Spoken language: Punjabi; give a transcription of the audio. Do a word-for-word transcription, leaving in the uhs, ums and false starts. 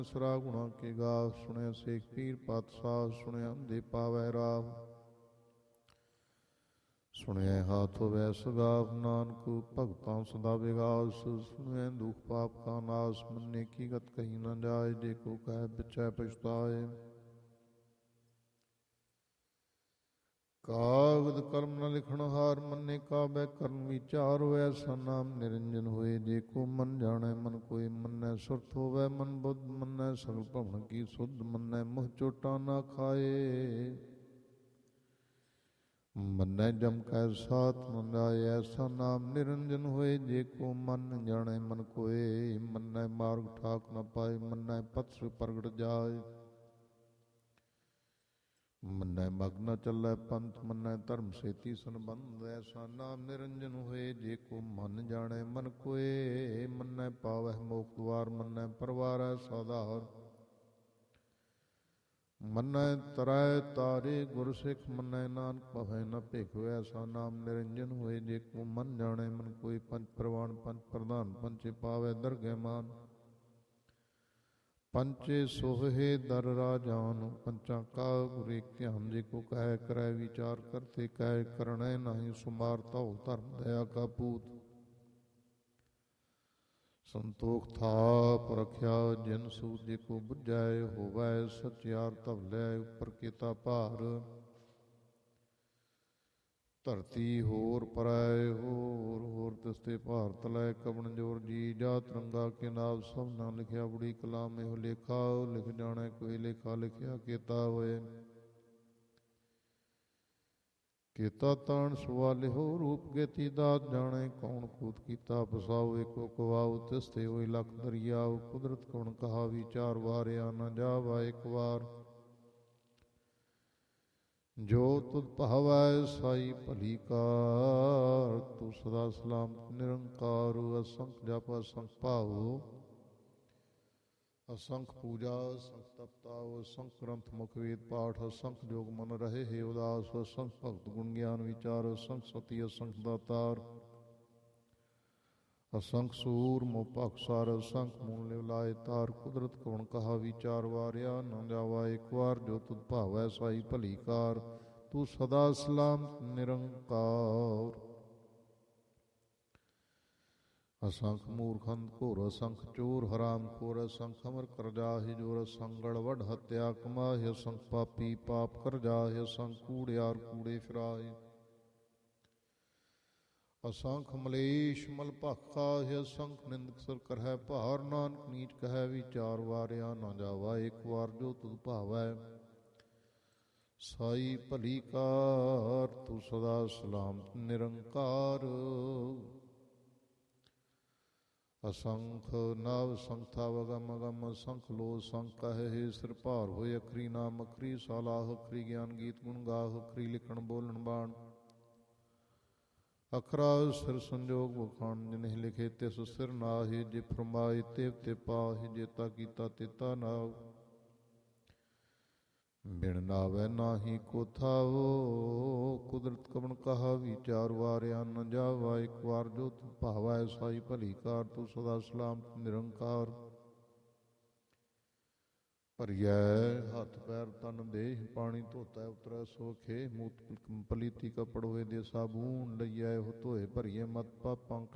ਸਰਾ ਗੁਣਾ ਕੇ ਗਾਵ, ਸੁਣਿਆ ਸੇਖ ਪੀਰ ਪਾਤਸ਼ਾਹ, ਸੁਣਿਆ ਅੰਧੇ ਪਾਵੈ ਰਾਵ। ਸੁਣਿਆ ਹਾਥ ਵੈ ਸਗਾਵ, ਨਾਨਕ ਭਗਤਾਂ ਸਦਾ ਵਿਗਾਸ। ਸੁਣਿਆ ਦੁਖ ਪਾਪ ਕਾ ਨਾਸ, ਮੰਨੇ ਕੀ ਗਤ ਕਹੀ ਨਾ ਜਾਏ, ਜੇ ਕੋ ਕਹਿ ਪਿਛੈ ਪਛਤਾਏ। ਕਾਗਦ ਕਲਮ ਨ ਲਿਖਣ ਹਾਰ, ਮੰਨੇ ਕਾਬੈ ਕਰਮ ਵਿਚਾਰ। ਐਸਾ ਨਾਮ ਨਿਰੰਜਨ ਹੋਏ, ਜੇ ਕੋ ਮਨ ਜਾਣੈ ਮਨ ਕੋਇ। ਮੰਨੈ ਸੁਰਤ ਹੋਵੈ ਮਨ ਬੁੱਧ, ਮੰਨੈ ਸਗਲ ਭਵਨ ਕੀ ਸੁਧ। ਮੰਨੈ ਮੁਹ ਚੋਟਾ ਨਾ ਖਾਏ, ਮੰਨੈ ਜਮ ਕੈ ਸਾਥ ਨ ਜਾਏ। ਐਸਾ ਨਾਮ ਨਿਰੰਜਨ ਹੋਏ, ਜੇ ਕੋ ਮਨ ਜਾਣੈ ਮਨ ਕੋਇ। ਮੰਨੈ ਮਾਰਗ ਠਾਕ ਨ ਪਾਏ, ਮੰਨੈ ਪਥ ਪ੍ਰਗਟ ਜਾਏ। ਮੰਨੈ ਮਗ ਨ ਚੱਲੈ ਪੰਥ, ਮੰਨੈ ਧਰਮ ਸੇਤੀ ਸੰਬੰਧ। ਐਸਾ ਨਾਮ ਨਿਰੰਜਨ ਹੋਏ, ਜੇ ਕੋ ਮਨ ਜਾਣੈ ਮਨ ਕੋਇ। ਮੰਨੈ ਪਾਵਹਿ ਮੋਖ ਦੁਆਰ, ਮੰਨੈ ਪਰਵਾਰੈ ਸਾਧਾਰ। ਮੰਨੈ ਤਰੈ ਤਾਰੇ ਗੁਰ ਸਿੱਖ, ਮੰਨੈ ਨਾਨਕ ਭਵੈ ਨ ਭਿਖ। ਐਸਾ ਨਾਮ ਨਿਰੰਜਨ ਹੋਏ, ਜੇ ਕੋ ਮਨ ਜਾਣੈ ਮਨ ਕੋਇ। ਪੰਚ ਪ੍ਰਵਾਨ ਪੰਚ ਪ੍ਰਧਾਨ, ਪੰਚੇ ਪਾਵੈ ਦਰਗਹਿ ਮਾਨ। ਪੰਚੇ ਸੋਹੇ ਦਰ ਰਾਜਾਨ, ਪੰਚਾਂ ਕਾ ਗੁਰ ਏਕ ਧਿਆਨ। ਜੇ ਕੋ ਕਹਿ ਕਰੈ ਵਿਚਾਰ, ਕਰਤੇ ਕਹਿ ਕਰਣੈ ਨਾਹੀ ਸੁਮਾਰ। ਧਉ ਧਰਮ ਦਇਆ ਕਾ ਪੂਤ, ਸੰਤੋਖ ਥਾਪ ਰਖਿਆ ਜਿਨ ਸੂਤ। ਜੇ ਕੋ ਬੁਝੈ ਹੋਵੈ ਸਚਿਆਰ, ਧਵਲੈ ਉਪਰ ਕੀਤਾ ਭਾਰ। ਧਰਤੀ ਹੋਰ ਪਰੈ ਹੋਰ, ਹੋਰ ਤਿਸਤੇ ਭਾਰ ਤਲੈ ਕਵਣ ਜੋਰ। ਜੀ ਜਾਤ ਰੰਗਾ ਕੇ ਨਾਮ, ਸਭ ਨਾ ਲਿਖਿਆ ਬੜੀ ਕਲਾਮ। ਇਹੋ ਲੇਖਾ ਲਿਖ ਜਾਣੈ ਕੋਈ, ਲੇਖਾ ਲਿਖਿਆ ਕੀਤਾ ਹੋਏ। ਕੀਤਾ ਤਾਣ ਸਵਾਲਿਹੋ, ਰੂਪ ਗੇਤੀ ਦਾਤ ਜਾਣੈ ਕੌਣ। ਕੂਤ ਕੀਤਾ ਫਸਾਉ, ਏਕੋ ਕਵਾਉ ਤਿਸਤੇ ਹੋਈ ਲੱਖ ਦਰਿਆਉ। ਕੁਦਰਤ ਕਵਣ ਕਹਾ ਵਿਚਾਰ, ਵਾਰਿਆ ਨਾ ਜਾਵਾ ਇੱਕ ਵਾਰ। ਜੋ ਤੁਧ ਭਾਵੈ ਸਾਈ ਭਲੀ ਕਾਰ, ਤੂੰ ਸਦਾ ਸਲਾਮਤ ਨਿਰੰਕਾਰ। ਅਸੰਖ ਜਪ ਅਸੰਖ ਭਾਉ, ਅਸੰਖ ਪੂਜਾ ਅਸੰਖ ਤਪਤਾਉ। ਅਸੰਖ ਗ੍ਰੰਥ ਮੁਖ ਵੇਦ ਪਾਠ, ਅਸੰਖ ਜੋਗ ਮਨ ਰਹੇ ਹੈ ਉਦਾਸ। ਅਸੰਖ ਭਗਤ ਗੁਣ ਗਿਆਨ ਵਿਚਾਰ, ਅਸੰਖ ਸਤੀ ਅਸੰਖ ਦਾਤਾਰ। ਅਸੰਖ ਸੂਰ ਮੋਹ ਭਖਸਾਰ, ਅਸੰਖ ਮੂਲ ਲਿਵ ਲਾਏ ਤਾਰ। ਕੁਦਰਤ ਕਵਣ ਕਹਾ ਵਿਚਾਰ, ਵਾਰਿਆ ਨਾ ਜਾਵਾ ਇੱਕ ਵਾਰ। ਜੋ ਤੁਧ ਭਾਵੈ ਸਾਈ ਭਲੀ ਕਾਰ, ਤੂੰ ਸਦਾ ਸਲਾਮਤ ਨਿਰੰਕਾਰ। ਅਸੰਖ ਮੂਰਖੰਦ ਘੋਰ, ਅਸੰਖ ਚੋਰ ਹਰਾਮ ਖੋਰ। ਅਸੰਖ ਅਮਰ ਕਰਜਾਹਿ ਜੋਰ, ਅਸੰਖ ਗੜਵਡ ਹੱਤਿਆ ਕਮਾਹਿ। ਅਸੰਖ ਪਾਪੀ ਪਾਪ ਕਰਜਾਹਿ, ਅਸੰਖ ਕੂੜਿਆਰ ਕੂੜੇ ਫਿਰਾਹਿ। ਅਸੰਖ ਮਲੇਸ਼ ਮਲ ਭਖ ਖਾਹਿ, ਅਸੰਖ ਨਿੰਦਕ ਸਿਰ ਕਰਹਿ ਭਾਰ। ਨਾਨਕ ਨੀਚ ਕਹਿ ਵਿਚਾਰ, ਵਾਰਿਆ ਨਾ ਜਾਵਾ ਇੱਕ ਵਾਰ। ਜੋ ਤੁਧ ਭਾਵੈ ਸਾਈ ਭਲੀ ਕਾਰ, ਤੂੰ ਸਦਾ ਸਲਾਮਤ ਨਿਰੰਕਾਰ। ਅਸੰਖ ਨਵ ਸੰਖਾ ਵਗਮ ਅਗਮ, ਅਸੰਖ ਲੋ ਸੰਖ ਕਹੇ ਸਿਰ ਭਾਰ ਹੋਏ। ਅਖਰੀ ਨਾਮ ਅਖਰੀ ਸਾਲਾਹ, ਅਖਰੀ ਗਿਆਨ ਗੀਤ ਗੁਣ ਗਾਹ। ਅਖਰੀ ਲਿਖਣ ਬੋਲਣ ਬਾਣ, ਅਖਰਾ ਸਿਰ ਸੰਜੋਗ ਵਖਾਣ। ਜਿਨਿ ਲਿਖੇ ਤਿਸ ਸਿਰ ਨਾਹਿ, ਜੇ ਫਰਮਾਏ ਤੇਵ ਤੇ ਪਾਹਿ। ਜੇਤਾ ਕੀਤਾ ਤੇਤਾ ਨਾਉ, ਬਿਨ ਨਾਵੈ ਨਾਹੀ ਕੋ ਥਾਉ। ਕੁਦਰਤ ਕਵਣ ਕਹਾ ਵਿਚਾਰ, ਵਾਰਿਆ ਨ ਜਾਵਾ ਇੱਕ ਵਾਰ। ਜੋ ਤੁਧ ਭਾਵੈ ਸਾਈ ਭਲੀ ਕਾਰ, ਤੂੰ ਸਦਾ ਸਲਾਮਤ ਨਿਰੰਕਾਰ। ਭਰੀਐ ਹੱਥ ਪੈਰ ਤਨ ਦੇਹ, ਪਾਣੀ ਧੋਤੈ ਉਤਰੈ ਸੋਖੇ। ਮੂਤ ਪਲੀਤੀ ਕਪੜ ਹੋਏ ਦੇ ਸਾਬੂਨ, ਲਈਐ ਉਹ ਧੋਏ। ਭਰੀਐ ਮਤ ਪਾਪਾਂ